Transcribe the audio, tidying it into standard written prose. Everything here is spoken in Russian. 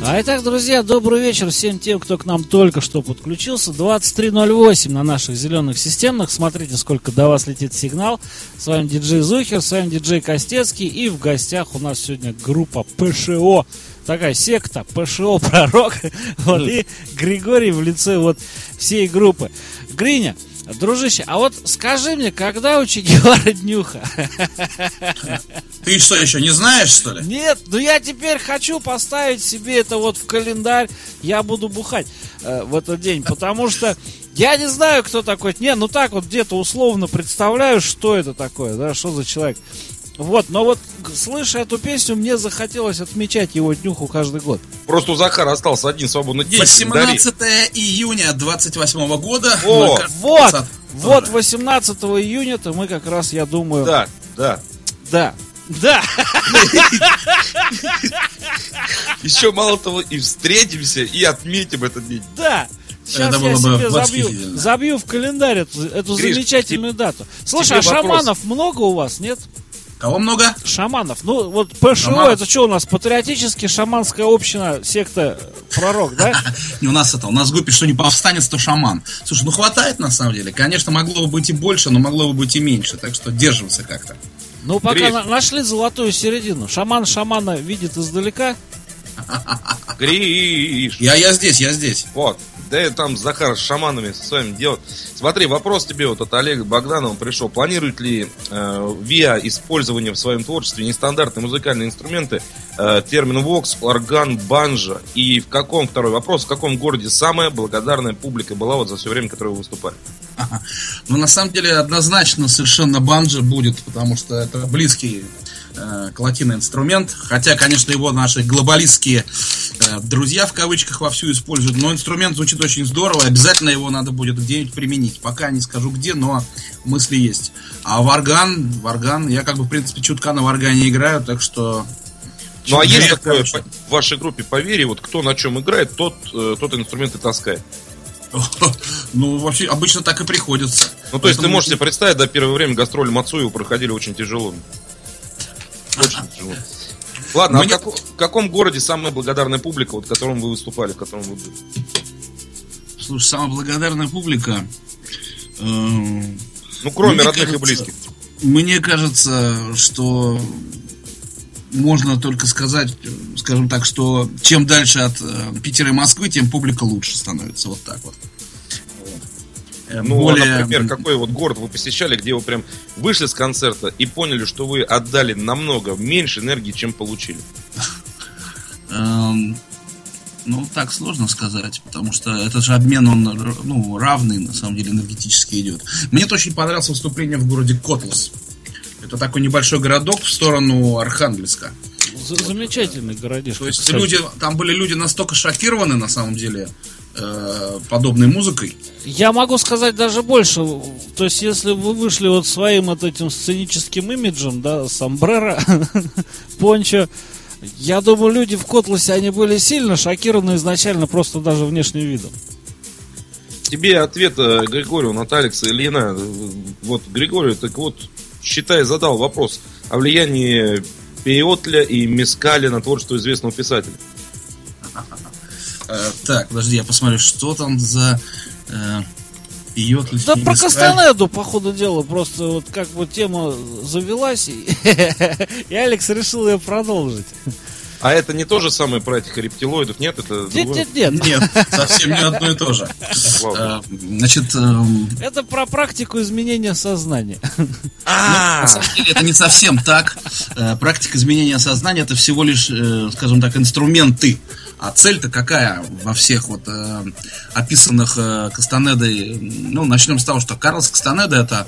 А итак, друзья, добрый вечер всем тем, кто к нам только что подключился. 23:08 на наших зеленых системах. Смотрите, сколько до вас летит сигнал. С вами диджей Зухер, с вами диджей Костецкий. И в гостях у нас сегодня группа ПШО. Такая секта, ПШО Пророк. Вот, и Григорий в лице вот всей группы. Гриня, дружище, а вот скажи мне, когда у Че Гевары днюха? Ты что, еще не знаешь, что ли? Нет, ну я теперь хочу поставить себе это вот в календарь. Я буду бухать в этот день, потому что я не знаю, кто такой. Не, ну так вот где-то условно представляю, что это такое, да, что за человек. Вот, но вот, слыша эту песню, мне захотелось отмечать его днюху каждый год. Просто у Захара остался один свободный день. 18 июня 28 года. О, вот 18 июня-то мы как раз, я думаю... Да. Еще мало того, и встретимся, и отметим этот день. Да. Сейчас я себе забью в календарь эту Гриш, замечательную дату. Слушай, а шаманов много у вас, нет? Кого много? Шаманов. Ну, вот ПШО, это что у нас? Патриотически шаманская община, секта Пророк, да? Не, у нас в группе что не повстанец, то шаман. Слушай, ну хватает на самом деле. Конечно, могло бы быть и больше, но могло бы быть и меньше. Так что держимся как-то. Ну, пока нашли золотую середину. Шаман шамана видит издалека. Гриш. Я здесь. Вот. Да там Захар с шаманами со своим делом. Смотри, вопрос тебе вот от Олега Богданова пришел. Планирует ли ВИА использование в своем творчестве нестандартные музыкальные инструменты, термин вокс, орган, банджо? И второй вопрос, в каком городе самая благодарная публика была вот за все время, которое вы выступали? Ну, на самом деле, однозначно совершенно банджо будет, потому что это близкий к латино инструмент. Хотя, конечно, его наши глобалистские друзья в кавычках вовсю используют. Но инструмент звучит очень здорово. Обязательно его надо будет где-нибудь применить. Пока не скажу где, но мысли есть. А в орган, я как бы в принципе чутка на органе играю, так что... Ну а есть такое в вашей группе поверье, вот кто на чем играет, тот инструмент и таскает. Ну, вообще, обычно так и приходится. Ну, то есть ты можешь себе представить, да, первое время гастроли Мацуева проходили очень тяжело. Очень тяжело. Ладно, а в каком городе самая благодарная публика, вот, в котором вы выступали, в котором вы были? Слушай, самая благодарная публика... ну, кроме родных и близких. Мне кажется, что можно только сказать, скажем так, что чем дальше от Питера и Москвы, тем публика лучше становится. Вот так вот. Ну, например, какой вот город вы посещали, где вы прям вышли с концерта и поняли, что вы отдали намного меньше энергии, чем получили? Ну, так сложно сказать, потому что это же обмен, он равный, на самом деле, энергетически идет. Мне очень понравилось выступление в городе Котлас. Это такой небольшой городок в сторону Архангельска. Замечательный городишко. То есть там были люди настолько шокированы, на самом деле, подобной музыкой. Я могу сказать даже больше. То есть, если вы вышли вот своим вот этим сценическим имиджем, да, сомбреро, пончо, я думаю, люди в Котласе, они были сильно шокированы изначально просто даже внешним видом. Тебе ответ Григорию от Алекса Ильина. Вот Григорий, так вот, считай, задал вопрос о влиянии пейотля и мескаля на творчество известного писателя. Так, подожди, я посмотрю, что там за пейотль. Да про Кастанеду, по ходу дела, просто вот как бы тема завелась, и Алекс решил ее продолжить. А это не то же самое про этих рептилоидов, нет? Это нет, совсем не одно и то же. Значит, это про практику изменения сознания. На самом деле это не совсем так. Практика изменения сознания — это всего лишь, скажем так, инструменты. А цель-то какая во всех вот описанных Кастанедой? Ну, начнем с того, что Карлос Кастанеда — это